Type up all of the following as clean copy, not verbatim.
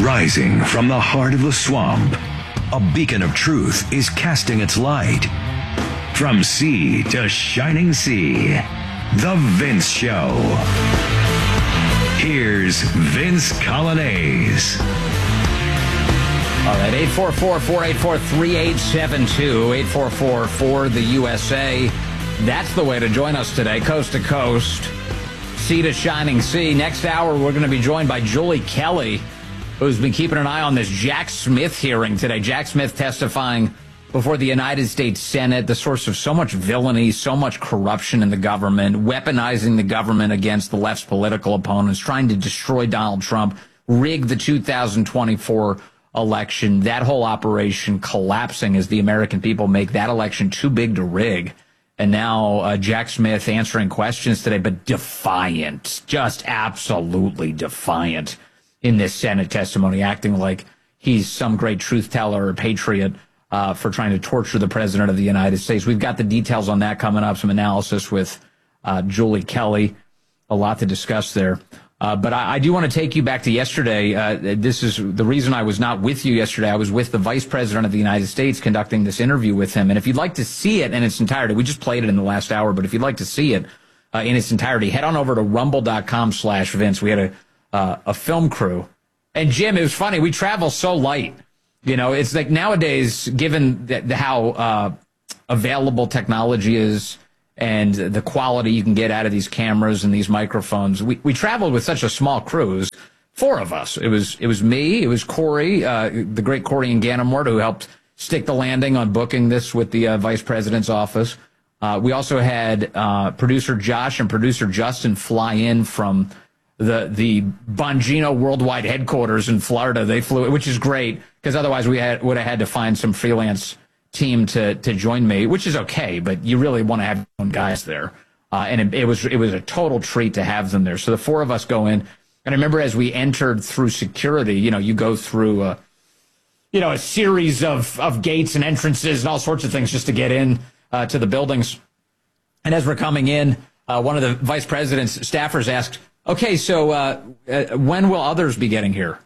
Rising from the heart of the swamp, a beacon of truth is casting its light. From sea to shining sea, The Vince Show. Here's Vince Coglianese. All right, 844-484-3872, 844-4-the-USA. That's the way to join us today, coast to coast, sea to shining sea. Next hour, we're going to be joined by Julie Kelly, who's been keeping an eye on this Jack Smith hearing today. Jack Smith testifying before the United States Senate, the source of so much villainy, so much corruption in the government, weaponizing the government against the left's political opponents, trying to destroy Donald Trump, rig the 2024 election, that whole operation collapsing as the American people make that election too big to rig. And now Jack Smith answering questions today, but defiant, just absolutely defiant in this Senate testimony, acting like he's some great truth teller or patriot for trying to torture the president of the United States. We've got the details on that coming up, some analysis with Julie Kelly, a lot to discuss there. But I do want to take you back to yesterday. This is the reason I was not with you yesterday. I was with the Vice President of the United States conducting this interview with him. And if you'd like to see it in its entirety, we just played it in the last hour, but if you'd like to see it in its entirety, head on over to rumble.com/Vince. We had a film crew. And Jim, it was funny. We travel so light. You know, it's like nowadays, given how available technology is and the quality you can get out of these cameras and these microphones, we traveled with such a small crew. It was four of us. It was me. It was Corey, the great Corey and Ganamort, who helped stick the landing on booking this with the Vice President's office. We also had producer Josh and producer Justin fly in from the Bongino Worldwide headquarters in Florida. They flew, which is great, because otherwise we would have had to find some freelance team to join me, which is okay, but you really want to have your own guys there. And it was a total treat to have them there. So the four of us go in, and I remember as we entered through security, you go through a series of gates and entrances and all sorts of things just to get in to the buildings. And as we're coming in, one of the vice president's staffers asked, "Okay, so when will others be getting here?"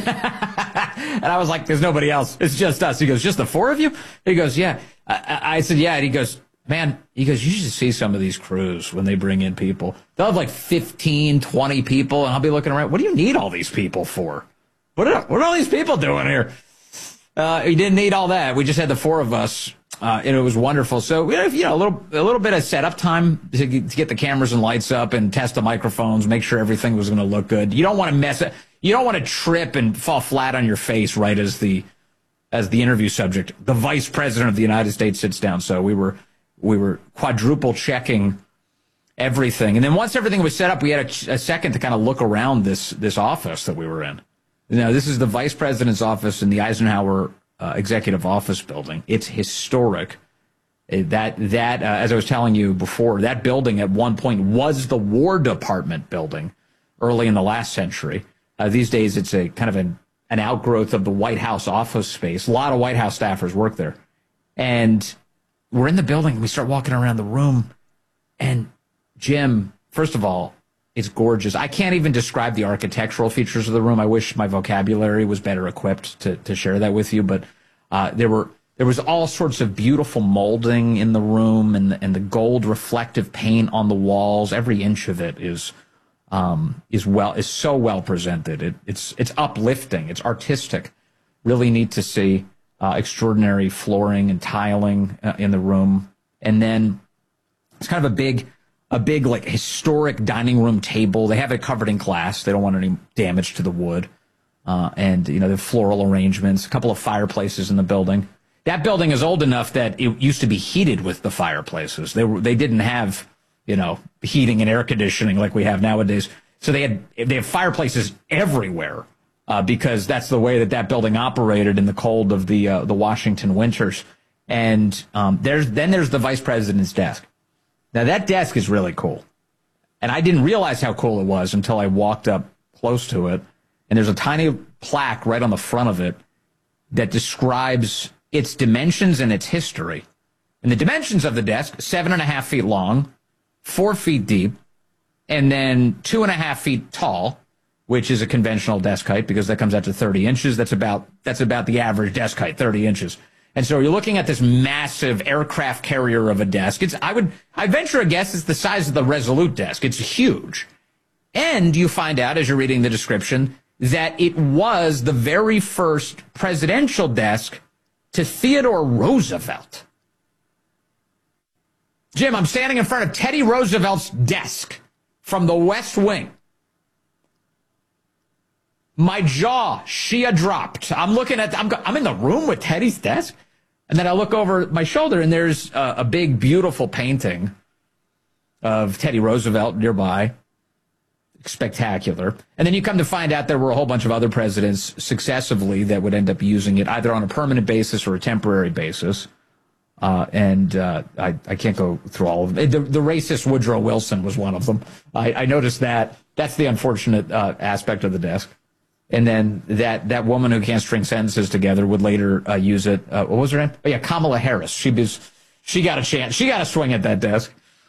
And I was like, "There's nobody else. It's just us." He goes, "Just the four of you?" He goes, "Yeah." I said, "Yeah." And he goes, "Man," he goes, "you should see some of these crews when they bring in people. They'll have like 15, 20 people, and I'll be looking around. What do you need all these people for? What are all these people doing here?" He didn't need all that. We just had the four of us. And it was wonderful. So we have, a little bit of setup time to get the cameras and lights up and test the microphones, make sure everything was going to look good. You don't want to mess it. You don't want to trip and fall flat on your face right as the interview subject, the Vice President of the United States, sits down. So we were quadruple checking everything. And then once everything was set up, we had a second to kind of look around this office that we were in. This is the Vice President's office in the Eisenhower Executive Office building. It's historic. That as I was telling you before, that building at one point was the War Department building early in the last century. These days, it's a kind of an outgrowth of the White House office space. A lot of White House staffers work there. And we're in the building. We start walking around the room. And Jim, first of all, it's gorgeous. I can't even describe the architectural features of the room. I wish my vocabulary was better equipped to share that with you. But there was all sorts of beautiful molding in the room, and the gold reflective paint on the walls. Every inch of it is so well presented. It's uplifting. It's artistic. Really neat to see. Extraordinary flooring and tiling in the room, and then it's kind of a big like historic dining room table. They have it covered in glass. They don't want any damage to the wood. And the floral arrangements, a couple of fireplaces in the building. That building is old enough that it used to be heated with the fireplaces. They didn't have, heating and air conditioning like we have nowadays. So they have fireplaces everywhere, because that's the way that building operated in the cold of the Washington winters. And there's the Vice President's desk. Now, that desk is really cool. And I didn't realize how cool it was until I walked up close to it. And there's a tiny plaque right on the front of it that describes its dimensions and its history. And the dimensions of the desk, 7.5 feet long, 4 feet deep, and then 2.5 feet tall. which is a conventional desk height because that comes out to 30 inches. That's about the average desk height, 30 inches. And so you're looking at this massive aircraft carrier of a desk. I venture a guess it's the size of the Resolute desk. It's huge. And you find out as you're reading the description that it was the very first presidential desk to Theodore Roosevelt. Jim, I'm standing in front of Teddy Roosevelt's desk from the West Wing. My jaw, Shia dropped. I'm in the room with Teddy's desk. And then I look over my shoulder, and there's a big, beautiful painting of Teddy Roosevelt nearby. Spectacular. And then you come to find out there were a whole bunch of other presidents successively that would end up using it either on a permanent basis or a temporary basis. I can't go through all of them. The racist Woodrow Wilson was one of them. I noticed that. That's the unfortunate aspect of the desk. And then that woman who can't string sentences together would later use it. What was her name? Oh, yeah, Kamala Harris. She got a chance. She got a swing at that desk.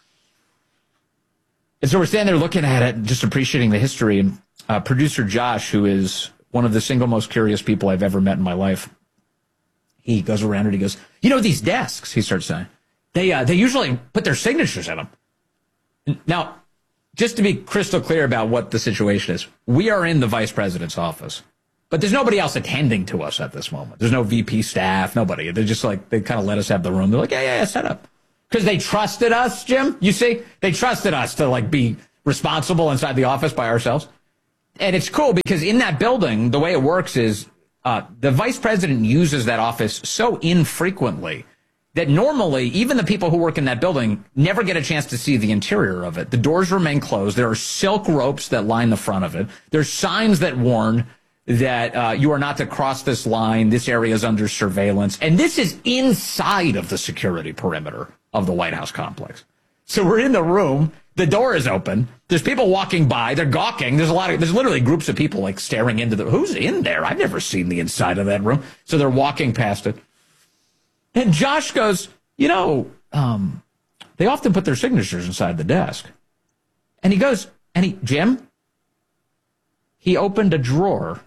And so we're standing there looking at it, just appreciating the history. And producer Josh, who is one of the single most curious people I've ever met in my life, he goes around and he goes, these desks, he starts saying, they usually put their signatures in them. Now, just to be crystal clear about what the situation is, we are in the vice president's office, but there's nobody else attending to us at this moment. There's no VP staff, nobody. They're just they kind of let us have the room. They're like, yeah, set up. Because they trusted us, Jim, you see? They trusted us to be responsible inside the office by ourselves. And it's cool because in that building, the way it works is the vice president uses that office so infrequently that normally even the people who work in that building never get a chance to see the interior of it. The doors remain closed. There are silk ropes that line the front of it. There's signs that warn that you are not to cross this line. This area is under surveillance. And this is inside of the security perimeter of the White House complex. So we're in the room. The door is open. There's people walking by. They're gawking. There's literally groups of people staring into who's in there? I've never seen the inside of that room. So they're walking past it. And Josh goes, they often put their signatures inside the desk. And he goes, Jim, he opened a drawer.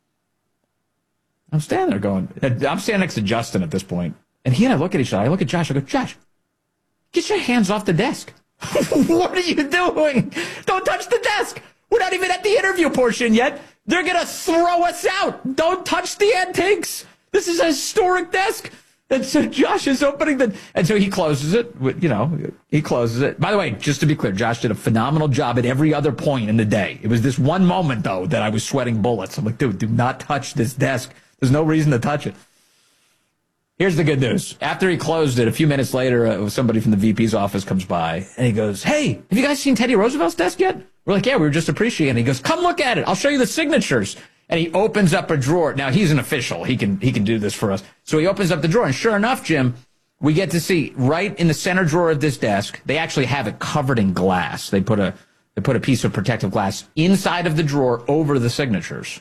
I'm standing there going, I'm standing next to Justin at this point. And he and I look at each other. I look at Josh. I go, Josh, get your hands off the desk. What are you doing? Don't touch the desk. We're not even at the interview portion yet. They're going to throw us out. Don't touch the antiques. This is a historic desk. And so Josh is opening and so he closes it. He closes it. By the way, just to be clear, Josh did a phenomenal job at every other point in the day. It was this one moment, though, that I was sweating bullets. I'm like, dude, do not touch this desk. There's no reason to touch it. Here's the good news. After he closed it, a few minutes later, somebody from the VP's office comes by, and he goes, hey, have you guys seen Teddy Roosevelt's desk yet? We're like, yeah, we were just appreciating it. He goes, come look at it. I'll show you the signatures. And he opens up a drawer. Now, he's an official. He can do this for us. So he opens up the drawer, and sure enough, Jim, we get to see right in the center drawer of this desk, they actually have it covered in glass. They put a piece of protective glass inside of the drawer over the signatures.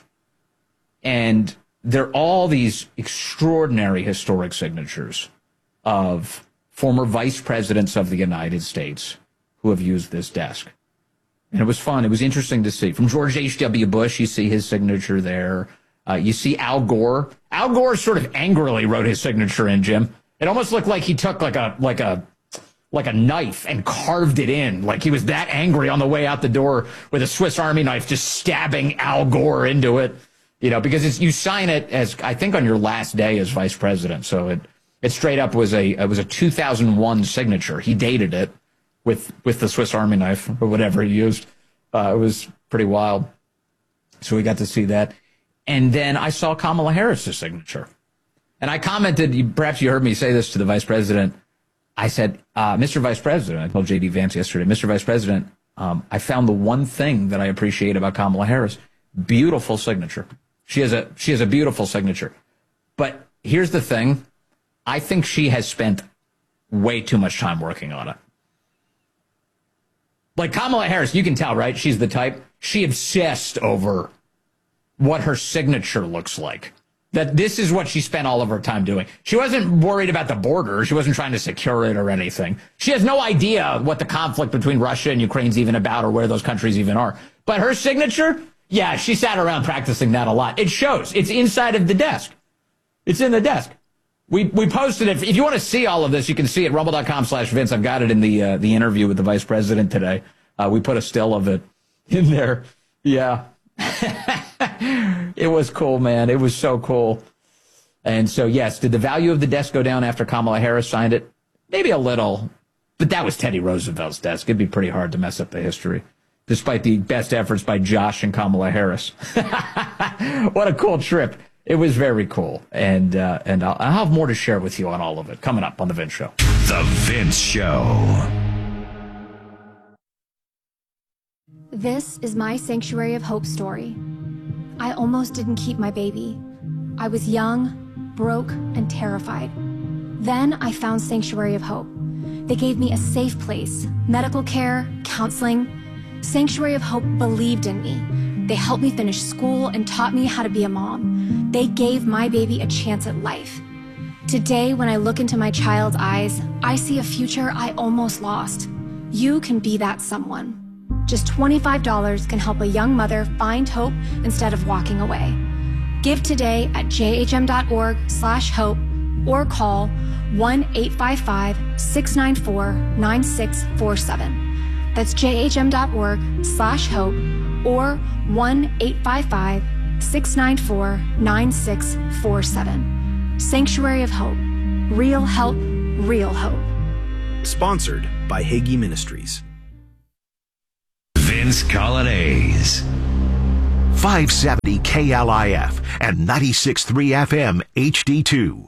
And they're all these extraordinary historic signatures of former vice presidents of the United States who have used this desk. And it was fun. It was interesting to see. From George H.W. Bush, you see his signature there. You see Al Gore. Al Gore sort of angrily wrote his signature in, Jim. It almost looked like he took like a knife and carved it in. Like he was that angry on the way out the door with a Swiss Army knife, just stabbing Al Gore into it. Because you sign it as, I think, on your last day as vice president. So it straight up was a 2001 signature. He dated it with the Swiss Army knife or whatever he used. It was pretty wild. So we got to see that. And then I saw Kamala Harris's signature. And I commented, perhaps you heard me say this to the vice president. I said, Mr. Vice President, I told J.D. Vance yesterday, Mr. Vice President, I found the one thing that I appreciate about Kamala Harris. Beautiful signature. She has a beautiful signature. But here's the thing. I think she has spent way too much time working on it. Like Kamala Harris, you can tell, right? She's the type. She obsessed over what her signature looks like. That this is what she spent all of her time doing. She wasn't worried about the border. She wasn't trying to secure it or anything. She has no idea what the conflict between Russia and Ukraine's even about or where those countries even are. But her signature, Yeah, she sat around practicing that a lot. It shows. It's inside of the desk. It's in the desk. We posted it. If you want to see all of this, you can see it at rumble.com/Vince. I've got it in the interview with the vice president today. We put a still of it in there. Yeah. It was cool, man. It was so cool. And so, yes, did the value of the desk go down after Kamala Harris signed it? Maybe a little. But that was Teddy Roosevelt's desk. It'd be pretty hard to mess up the history, despite the best efforts by Josh and Kamala Harris. What a cool trip. It was very cool. And I'll have more to share with you on all of it coming up on The Vince Show. The Vince Show. This is my Sanctuary of Hope story. I almost didn't keep my baby. I was young, broke, and terrified. Then I found Sanctuary of Hope. They gave me a safe place, medical care, counseling. Sanctuary of Hope believed in me. They helped me finish school and taught me how to be a mom. They gave my baby a chance at life. Today, when I look into my child's eyes, I see a future I almost lost. You can be that someone. Just $25 can help a young mother find hope instead of walking away. Give today at jhm.org/hope or call 1-855-694-9647. That's jhm.org/hope or 1-855-694-9647. Sanctuary of Hope. Real help, real hope. Sponsored by Hagee Ministries. Vince Colonnese. 570 KLIF and 96.3 FM HD2.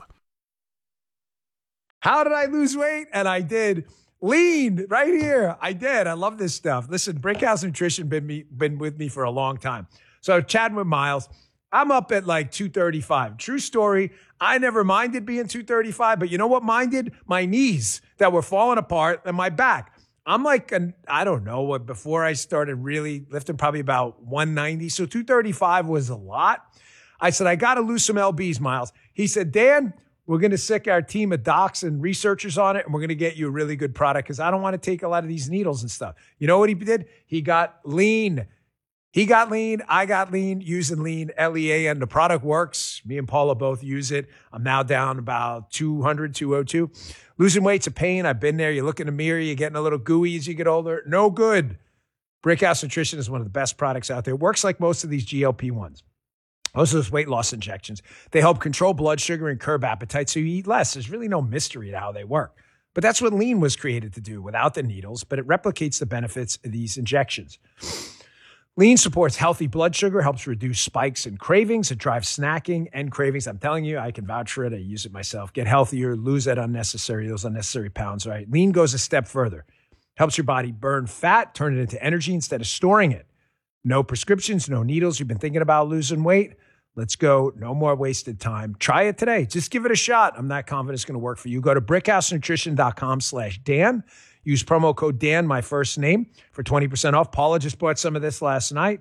How did I lose weight? And I did. Lean right here. I did. I love this stuff. Listen, Brickhouse Nutrition been with me for a long time. So chatting with Miles, I'm up at like 235. True story. I never minded being 235, but you know what minded? My knees that were falling apart and my back. I'm like, I don't know what, before I started really lifting, probably about 190. So 235 was a lot. I said, I got to lose some LBs, Miles. He said, Dan, we're going to sick our team of docs and researchers on it, and we're going to get you a really good product because I don't want to take a lot of these needles and stuff. You know what he did? He got lean. He got lean. I got lean using lean, LEAN. The product works. Me and Paula both use it. I'm now down about 200, 202. Losing weight's a pain. I've been there. You look in the mirror, you're getting a little gooey as you get older. No good. Brickhouse Nutrition is one of the best products out there. It works like most of these GLP-1s. Most of those weight loss injections. They help control blood sugar and curb appetite so you eat less. There's really no mystery to how they work. But that's what lean was created to do without the needles, but it replicates the benefits of these injections. Lean supports healthy blood sugar, helps reduce spikes and cravings. It drives snacking and cravings. I'm telling you, I can vouch for it. I use it myself. Get healthier, lose those unnecessary pounds, right? Lean goes a step further. Helps your body burn fat, turn it into energy instead of storing it. No prescriptions, no needles. You've been thinking about losing weight? Let's go. No more wasted time. Try it today. Just give it a shot. I'm not confident it's going to work for you. Go to brickhousenutrition.com/Dan. Use promo code Dan, my first name, for 20% off. Paula just bought some of this last night.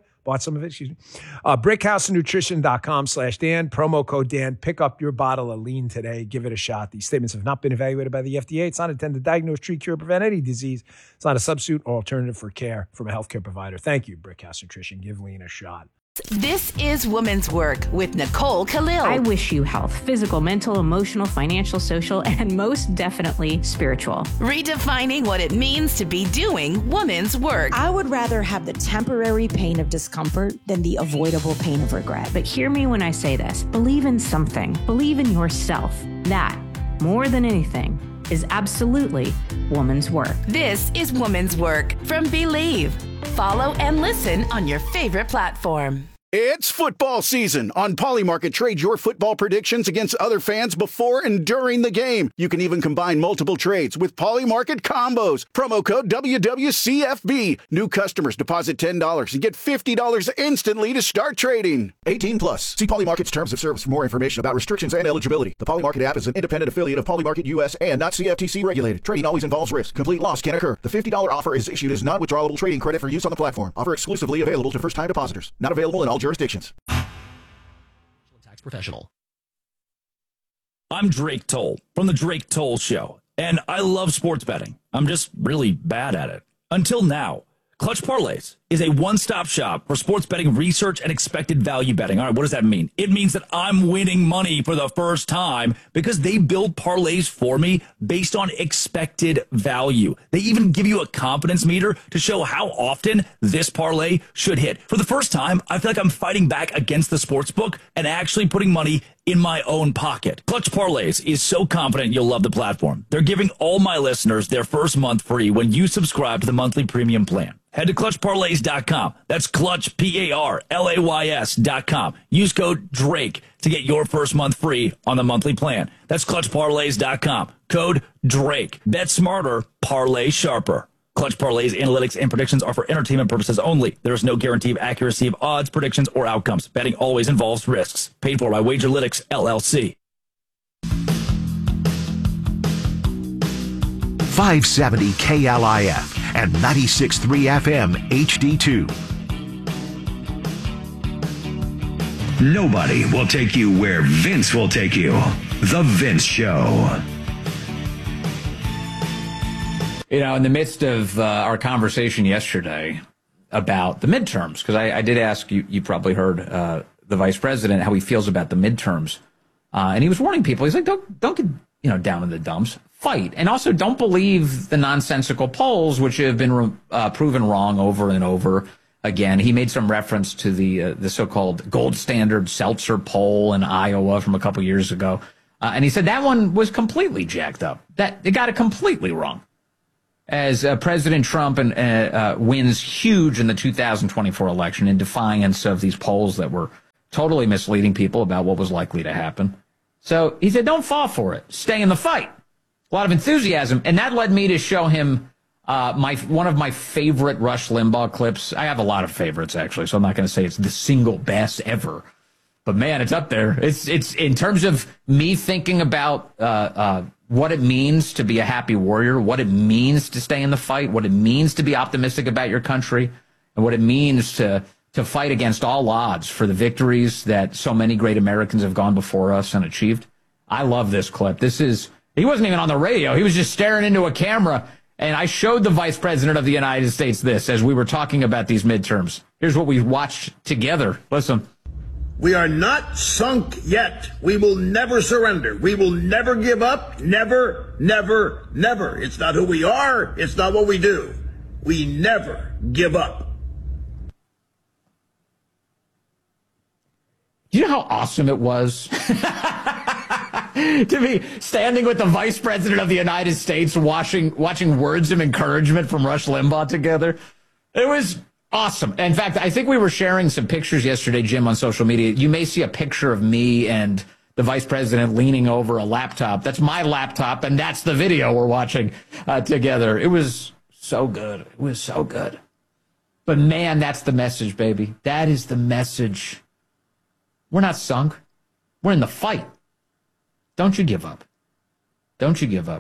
Brickhousenutrition.com/Dan. Promo code Dan. Pick up your bottle of lean today. Give it a shot. These statements have not been evaluated by the FDA. It's not intended to diagnose, treat, cure, or prevent any disease. It's not a substitute or alternative for care from a healthcare provider. Thank you, Brickhouse Nutrition. Give lean a shot. This is Women's Work with Nicole Khalil. I wish you health, physical, mental, emotional, financial, social, and most definitely spiritual. Redefining what it means to be doing women's work. I would rather have the temporary pain of discomfort than the avoidable pain of regret. But hear me when I say this. Believe in something. Believe in yourself. That, more than anything, is absolutely woman's work. This is Women's Work from Believe. Follow and listen on your favorite platform. It's football season. On Polymarket, trade your football predictions against other fans before and during the game. You can even combine multiple trades with Polymarket combos. Promo code WWCFB. New customers deposit $10 and get $50 instantly to start trading. 18 plus. See Polymarket's terms of service for more information about restrictions and eligibility. The Polymarket app is an independent affiliate of Polymarket US and not CFTC regulated. Trading always involves risk. Complete loss can occur. The $50 offer is issued as non-withdrawable trading credit for use on the platform. Offer exclusively available to first-time depositors. Not available in all jurisdictions. Tax professional. I'm Drake Toll from the Drake Toll Show, and I love sports betting. I'm just really bad at it. Until now. Clutch parlays. is a one-stop shop for sports betting research and expected value betting. All right, what does that mean? It means that I'm winning money for the first time because they build parlays for me based on expected value. They even give you a confidence meter to show how often this parlay should hit. For the first time, I feel like I'm fighting back against the sportsbook and actually putting money in my own pocket. Clutch Parlays is so confident you'll love the platform. They're giving all my listeners their first month free when you subscribe to the monthly premium plan. Head to clutchparlays.com. That's clutch, PARLAYS.com. Use code DRAKE to get your first month free on the monthly plan. That's clutchparlays.com. Code DRAKE. Bet smarter, parlay sharper. Clutch Parlays analytics and predictions are for entertainment purposes only. There is no guarantee of accuracy of odds, predictions, or outcomes. Betting always involves risks. Paid for by Wagerlytics, LLC. 570 KLIF and 96.3 FM HD2. Nobody will take you where Vince will take you. The Vince Show. You know, in the midst of our conversation yesterday about the midterms, because I did ask you probably heard the vice president how he feels about the midterms, and he was warning people. He's like, don't get down in the dumps. Fight, and also don't believe the nonsensical polls, which have been proven wrong over and over again. He made some reference to the so-called gold standard Seltzer poll in Iowa from a couple years ago, and he said that one was completely jacked up. That it got it completely wrong. As President Trump wins huge in the 2024 election in defiance of these polls that were totally misleading people about what was likely to happen. So he said, don't fall for it. Stay in the fight. A lot of enthusiasm. And that led me to show him one of my favorite Rush Limbaugh clips. I have a lot of favorites, actually, so I'm not going to say it's the single best ever. But, man, it's up there. It's in terms of me thinking about what it means to be a happy warrior, what it means to stay in the fight, what it means to be optimistic about your country, and what it means to fight against all odds for the victories that so many great Americans have gone before us and achieved. I love this clip. He wasn't even on the radio. He was just staring into a camera, and I showed the Vice President of the United States this as we were talking about these midterms. Here's what we watched together. Listen. We are not sunk yet. We will never surrender. We will never give up. Never, never, never. It's not who we are. It's not what we do. We never give up. Do you know how awesome it was to be standing with the Vice President of the United States watching words of encouragement from Rush Limbaugh together? It was awesome. In fact, I think we were sharing some pictures yesterday, Jim, on social media. You may see a picture of me and the Vice President leaning over a laptop. That's my laptop, and that's the video we're watching together. It was so good. It was so good. But, man, that's the message, baby. That is the message. We're not sunk. We're in the fight. Don't you give up. Don't you give up.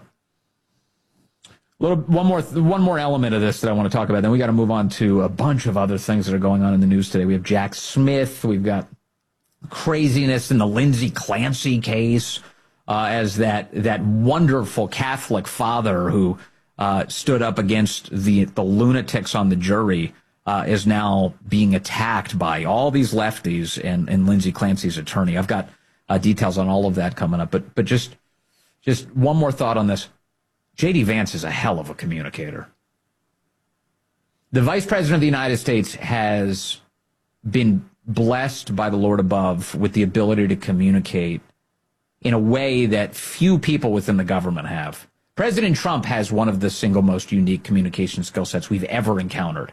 One more element of this that I want to talk about. Then we got to move on to a bunch of other things that are going on in the news today. We have Jack Smith. We've got craziness in the Lindsay Clancy case, as that wonderful Catholic father who stood up against the lunatics on the jury is now being attacked by all these lefties and Lindsay Clancy's attorney. I've got details on all of that coming up, but just one more thought on this. J.D. Vance is a hell of a communicator. The Vice President of the United States has been blessed by the Lord above with the ability to communicate in a way that few people within the government have. President Trump has one of the single most unique communication skill sets we've ever encountered.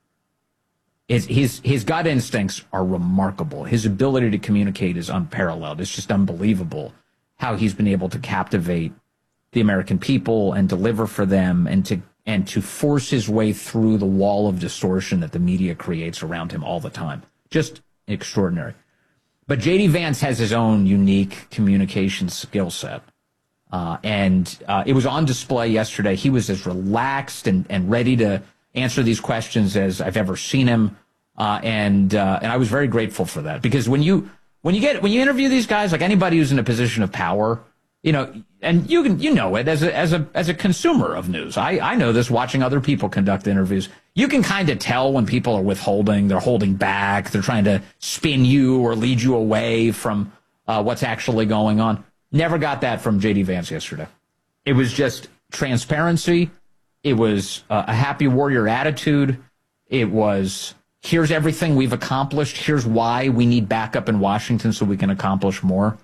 His gut instincts are remarkable. His ability to communicate is unparalleled. It's just unbelievable how he's been able to captivate the American people and deliver for them and to force his way through the wall of distortion that the media creates around him all the time. Just extraordinary. But J.D. Vance has his own unique communication skill set. And it was on display yesterday. He was as relaxed and ready to answer these questions as I've ever seen him. And I was very grateful for that, because when you interview these guys, like anybody who's in a position of power, you know, and you know it as a consumer of news. I know this watching other people conduct interviews. You can kind of tell when people are withholding, they're holding back, they're trying to spin you or lead you away from what's actually going on. Never got that from J.D. Vance yesterday. It was just transparency. It was a happy warrior attitude. It was, here's everything we've accomplished. Here's why we need backup in Washington so we can accomplish more.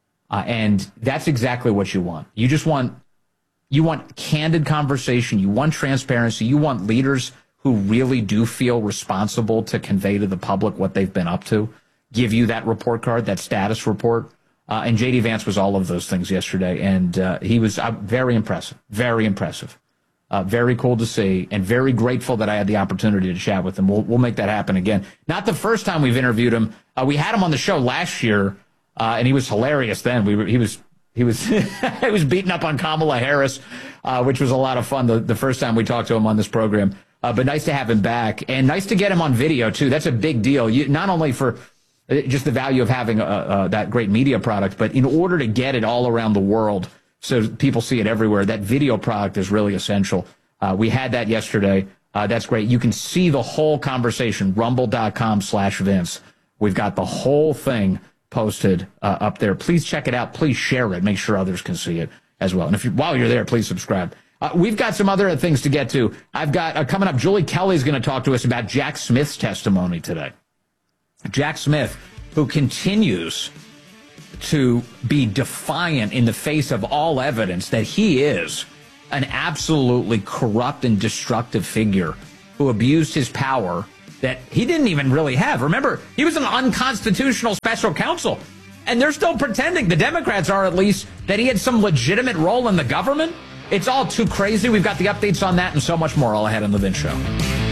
And that's exactly what you want. You just want, candid conversation. You want transparency. You want leaders who really do feel responsible to convey to the public what they've been up to, give you that report card, that status report. And J.D. Vance was all of those things yesterday. And he was very impressive, very impressive. Very cool to see, and very grateful that I had the opportunity to chat with him. We'll make that happen again. Not the first time we've interviewed him. We had him on the show last year, and he was hilarious then. He was he was beating up on Kamala Harris, which was a lot of fun the first time we talked to him on this program. But nice to have him back, and nice to get him on video too. That's a big deal. Not only for just the value of having that great media product, but in order to get it all around the world so people see it everywhere, that video product is really essential. We had that yesterday. That's great. You can see the whole conversation, rumble.com/Vince. We've got the whole thing posted up there. Please check it out. Please share it. Make sure others can see it as well. And while you're there, please subscribe. We've got some other things to get to. I've got coming up, Julie Kelly is going to talk to us about Jack Smith's testimony today. Jack Smith, who continues to be defiant in the face of all evidence that he is an absolutely corrupt and destructive figure who abused his power that he didn't even really have. Remember, he was an unconstitutional special counsel, and they're still pretending, the Democrats are at least, that he had some legitimate role in the government. It's all too crazy. We've got the updates on that and so much more all ahead on The Vince Show.